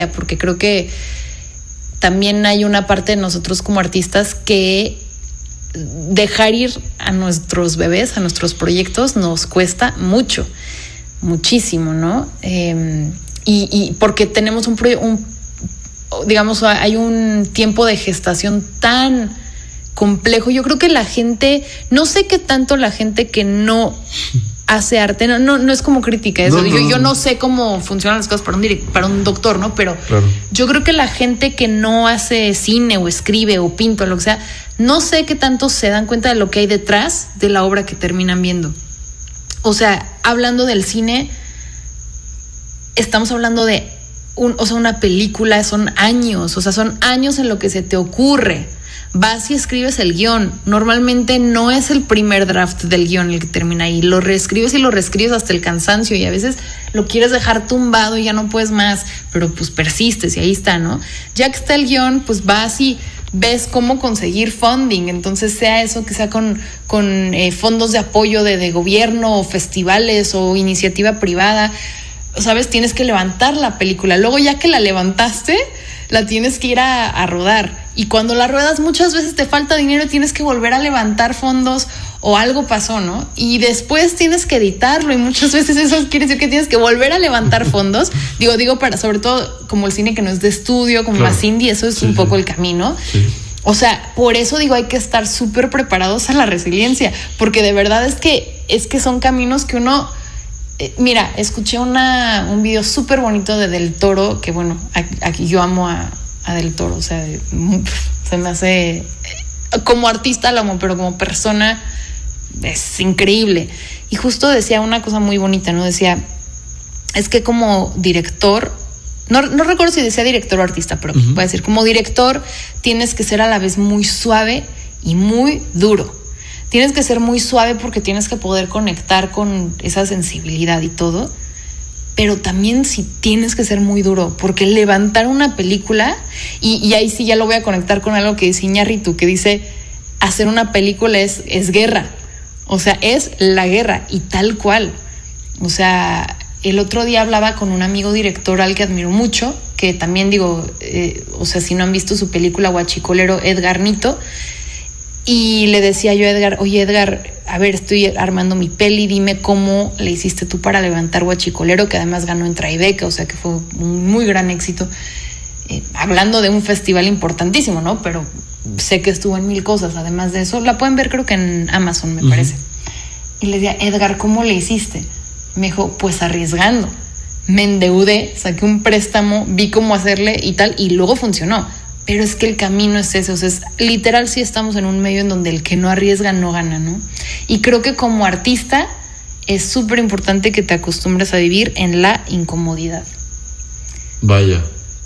porque creo que también hay una parte de nosotros como artistas que dejar ir a nuestros bebés, a nuestros proyectos, nos cuesta mucho, muchísimo, ¿no? Y porque tenemos digamos, hay un tiempo de gestación tan complejo. Yo creo que la gente, no sé qué tanto la gente que no hace arte, no es como crítica eso. Yo no sé cómo funcionan las cosas para un doctor, ¿no? Pero claro, yo creo que la gente que no hace cine o escribe o pinta o lo que sea, no sé qué tanto se dan cuenta de lo que hay detrás de la obra que terminan viendo. O sea, hablando del cine, estamos hablando de una película, son años en lo que se te ocurre. Vas y escribes el guión. Normalmente no es el primer draft del guión el que termina ahí. Lo reescribes y lo reescribes hasta el cansancio, y a veces lo quieres dejar tumbado y ya no puedes más, pero pues persistes y ahí está, ¿no? Ya que está el guión, pues vas y ves cómo conseguir funding. Entonces, sea eso que sea con fondos de apoyo de gobierno o festivales o iniciativa privada, ¿sabes? Tienes que levantar la película. Luego, ya que la levantaste, la tienes que ir a rodar. Y cuando la ruedas, muchas veces te falta dinero y tienes que volver a levantar fondos o algo pasó, ¿no? Y después tienes que editarlo, y muchas veces eso quiere decir que tienes que volver a levantar fondos. Digo para, sobre todo como el cine que no es de estudio, como más indie, eso es un poco el camino. Sí. O sea, por eso digo, hay que estar súper preparados a la resiliencia, porque de verdad es que son caminos que uno... Mira, escuché un video súper bonito de Del Toro, que bueno, aquí yo amo a Del Toro, o sea, se me hace, como artista lo amo, pero como persona es increíble. Y justo decía una cosa muy bonita, ¿no? Decía, es que como director, no recuerdo si decía director o artista, pero voy a decir, como director tienes que ser a la vez muy suave y muy duro. Tienes que ser muy suave porque tienes que poder conectar con esa sensibilidad y todo, pero también sí tienes que ser muy duro, porque levantar una película, y ahí sí ya lo voy a conectar con algo que dice Iñárritu, que dice, hacer una película es guerra, o sea, es la guerra, y tal cual. O sea, el otro día hablaba con un amigo director al que admiro mucho, que también digo, o sea, si no han visto su película Huachicolero, Edgar Nito, y le decía yo a Edgar, oye Edgar, a ver, estoy armando mi peli, dime cómo le hiciste tú para levantar Huachicolero, que además ganó en Tribeca, o sea que fue un muy gran éxito, hablando de un festival importantísimo, ¿no? Pero sé que estuvo en 1000 cosas, además de eso, la pueden ver creo que en Amazon, me parece. Y le decía, Edgar, ¿cómo le hiciste? Me dijo, pues arriesgando, me endeudé, saqué un préstamo, vi cómo hacerle y tal, y luego funcionó. Pero es que el camino es ese, o sea, es literal, sí estamos en un medio en donde el que no arriesga no gana, ¿no? Y creo que como artista es súper importante que te acostumbres a vivir en la incomodidad. Vaya,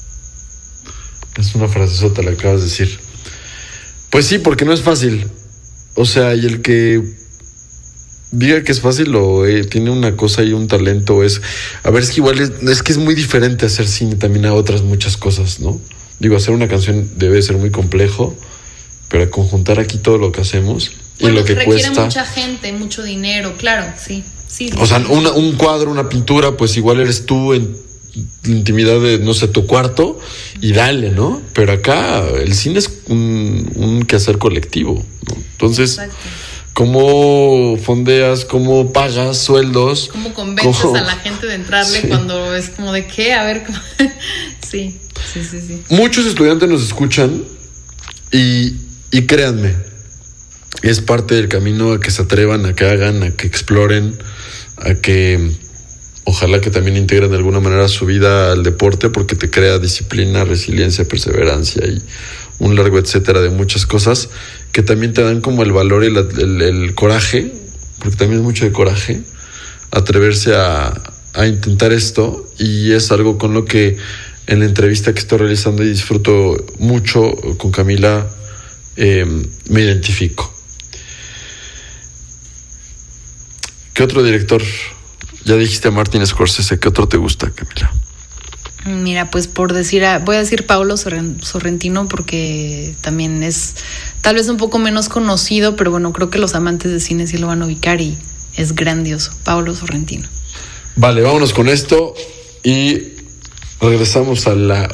es una frasezota, la acabas de decir. Pues sí, porque no es fácil. O sea, y el que diga que es fácil o tiene una cosa y un talento a ver, es que igual es que es muy diferente hacer cine también a otras muchas cosas, ¿no? Digo, hacer una canción debe ser muy complejo, pero conjuntar aquí todo lo que hacemos y lo que requiere cuesta. Mucha gente, mucho dinero, claro, sí. O sea, un cuadro, una pintura, pues igual eres tú en la intimidad de, no sé, tu cuarto y dale, ¿no? Pero acá el cine es un quehacer colectivo, ¿no? Entonces, exacto. ¿Cómo fondeas? ¿Cómo pagas sueldos? ¿Cómo convences a la gente de entrarle cuando es como de qué? A ver, ¿cómo? Sí. Muchos estudiantes nos escuchan y créanme, es parte del camino a que se atrevan, a que hagan, a que exploren, a que ojalá que también integren de alguna manera su vida al deporte, porque te crea disciplina, resiliencia, perseverancia y un largo etcétera de muchas cosas que también te dan como el valor y el coraje, porque también es mucho de coraje atreverse a intentar esto, y es algo con lo que en la entrevista que estoy realizando y disfruto mucho con Camila, me identifico. ¿Qué otro director? Ya dijiste a Martin Scorsese, ¿qué otro te gusta, Camila? Mira, pues voy a decir Paolo Sorrentino, porque también es tal vez un poco menos conocido, pero bueno, creo que los amantes de cine sí lo van a ubicar y es grandioso. Paolo Sorrentino. Vale, vámonos con esto y Regresamos a la